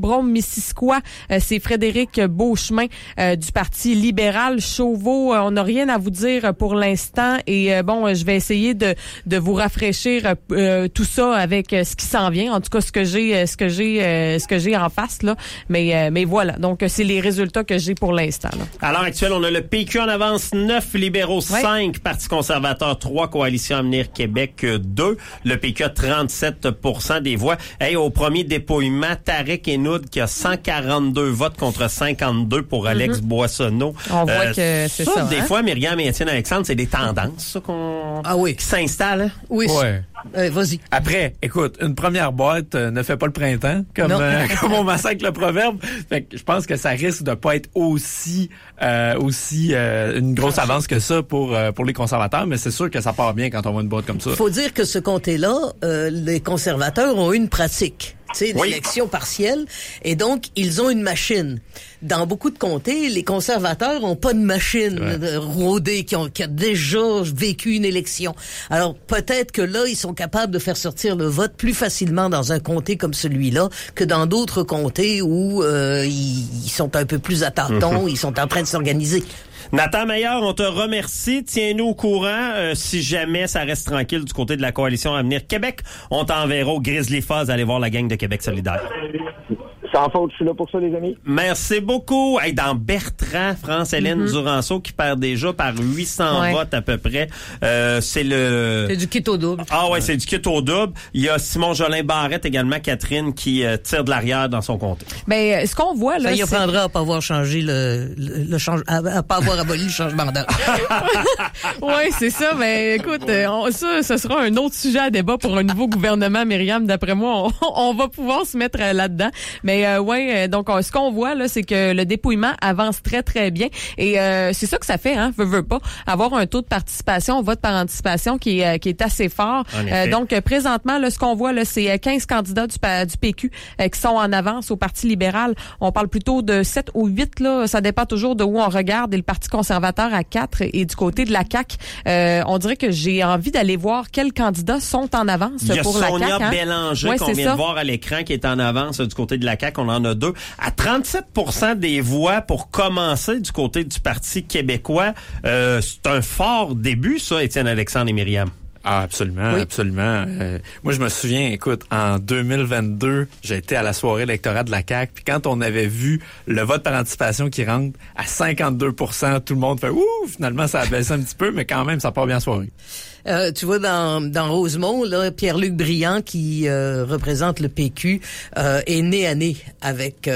Brome-Missisquoi, c'est Frédéric Beauchemin du Parti libéral. Chauveau, on n'a rien à vous dire pour l'instant et je vais essayer de vous rafraîchir tout ça avec ce qui s'en vient. En tout cas, ce que j'ai en face là. Mais voilà. Donc c'est les résultats que j'ai pour l'instant. Là. À l'heure actuelle, on a le PQ en avance 9, libéraux 5, Parti conservateur 3, Coalition Avenir Québec 2. Le PQ a 37% des voix. Hey, au premier dépouillement, Tarek Hénoud qui a 142 votes contre 52 pour Alex Boissonneau. On voit que c'est ça. Des fois, Myriam et Étienne Alexandre, c'est des tendances ça, qui s'installent. Hein? Oui. Ouais. Vas-y. Après, écoute, une première boîte ne fait pas le printemps, comme on massacre le proverbe. Fait que je pense que ça risque de pas être aussi une grosse avance que ça pour les conservateurs, mais c'est sûr que ça part bien quand on voit une boîte comme ça. Faut dire que ce comté-là, les conservateurs ont une pratique. Tu sais, l'élection partielle. Et donc, ils ont une machine. Dans beaucoup de comtés, les conservateurs ont pas de machine rodée qui a déjà vécu une élection. Alors, peut-être que là, ils sont capables de faire sortir le vote plus facilement dans un comté comme celui-là que dans d'autres comtés où ils sont un peu plus à tâtons, ils sont en train de s'organiser. Nathan Meilleur, on te remercie. Tiens-nous au courant. Si jamais ça reste tranquille du côté de la Coalition Avenir Québec, on t'enverra au Grizzly Fuzz aller voir la gang de Québec solidaire. Sans faute, je suis là pour ça, les amis. Merci beaucoup. Hey, dans Bertrand, France-Hélène Duranceau qui perd déjà par 800 votes à peu près. C'est du kit au double. Ah ouais, c'est du kit au double. Il y a Simon Jolin Barrette également, Catherine, qui tire de l'arrière dans son comté. Ben, ce qu'on voit là, ça y apprendra à pas avoir changé à pas avoir aboli le changement d'heure. Oui, c'est ça. Mais écoute, ce sera un autre sujet à débat pour un nouveau gouvernement, Myriam. D'après moi, on va pouvoir se mettre là-dedans. Mais donc ce qu'on voit là, c'est que le dépouillement avance très très bien et c'est ça que ça fait, veut pas avoir un taux de participation au vote par anticipation qui est assez fort. Donc présentement là, ce qu'on voit là, c'est 15 candidats du PQ qui sont en avance au Parti libéral. On parle plutôt de 7 ou 8 là, ça dépend toujours de où on regarde, et le Parti conservateur à 4 et du côté de la CAQ, on dirait que j'ai envie d'aller voir quels candidats sont en avance pour la CAQ. Il y a Sonia Bélanger qu'on vient de voir à l'écran qui est en avance du côté de la CAQ. On en a 2. À 37% des voix pour commencer du côté du Parti québécois. C'est un fort début, ça, Étienne Alexandre et Myriam. Ah, absolument, absolument. Moi, je me souviens, écoute, en 2022, j'ai été à la soirée électorale de la CAQ, puis quand on avait vu le vote par anticipation qui rentre à 52%, tout le monde fait « Ouh! » Finalement, ça a baissé un petit peu, mais quand même, ça part bien la soirée. Tu vois, dans Rosemont, là, Pierre-Luc Briand, qui représente le PQ, est nez à nez avec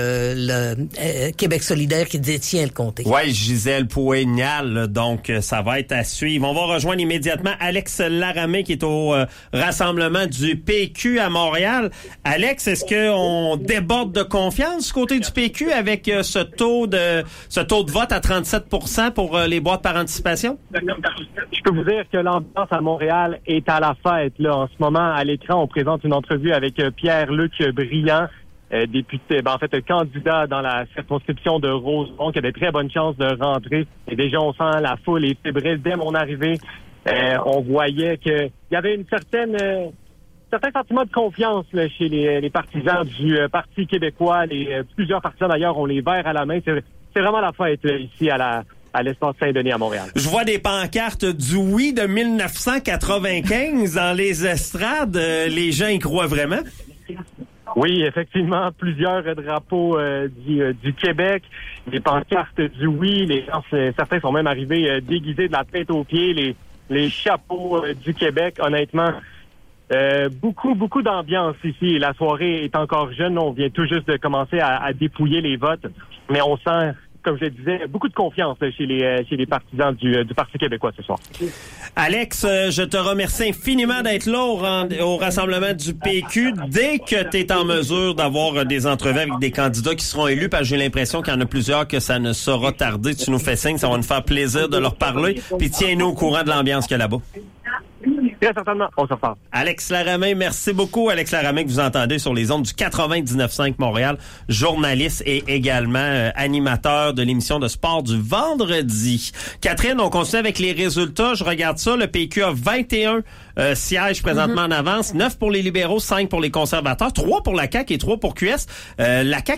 le Québec solidaire qui détient le comté. Oui, Gisèle Pouignal, donc ça va être à suivre. On va rejoindre immédiatement Alex Laramé qui est au rassemblement du PQ à Montréal. Alex, est-ce qu'on déborde de confiance du côté du PQ avec ce taux de vote à 37% pour les boîtes par anticipation? Je peux vous dire que l'ambiance à Montréal est à la fête. Là, en ce moment, à l'écran, on présente une entrevue avec Pierre-Luc Briand, député, candidat dans la circonscription de Rosemont, qui a des très bonnes chances de rentrer. Et déjà, on sent la foule est fébrile. Dès mon arrivée, on voyait qu'il y avait une certain sentiment de confiance là, chez les partisans du Parti québécois. Plusieurs partisans, d'ailleurs, ont les verres à la main. C'est vraiment la fête ici à l'espace Saint-Denis à Montréal. Je vois des pancartes du oui de 1995 dans les estrades. Les gens y croient vraiment? Oui, effectivement, plusieurs drapeaux du Québec, des pancartes du oui. Les gens, certains sont même arrivés déguisés de la tête aux pieds, les chapeaux du Québec. Honnêtement, beaucoup d'ambiance ici. La soirée est encore jeune. On vient tout juste de commencer à dépouiller les votes, mais on sent, comme je le disais, beaucoup de confiance chez les partisans du Parti québécois ce soir. Alex, je te remercie infiniment d'être là au rassemblement du PQ. Dès que tu es en mesure d'avoir des entrevues avec des candidats qui seront élus, parce que j'ai l'impression qu'il y en a plusieurs que ça ne saura tarder, tu nous fais signe, ça va nous faire plaisir de leur parler. Puis tiens-nous au courant de l'ambiance qu'il y a là-bas. Très certainement, on se reparle. Alex Laramé, merci beaucoup. Alex Laramé que vous entendez sur les ondes du 99.5 Montréal, journaliste et également animateur de l'émission de sport du vendredi. Catherine, on continue avec les résultats. Je regarde ça. Le PQ a 21 sièges présentement en avance. 9 pour les libéraux, 5 pour les conservateurs, 3 pour la CAQ et 3 pour QS. La CAQ